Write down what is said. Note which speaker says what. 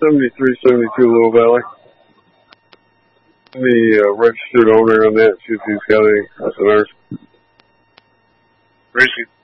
Speaker 1: 7372 Little Valley. The registered owner on that, see if he's got any listeners.
Speaker 2: Richie.